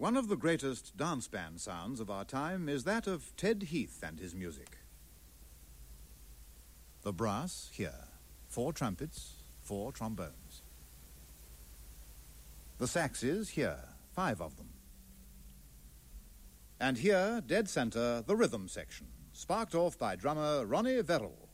One of the greatest dance band sounds of our time is that of Ted Heath and his music. The brass, here, 4 trumpets, 4 trombones. The saxes, here, 5 of them. And here, dead center, the rhythm section, sparked off by drummer Ronnie Verrill.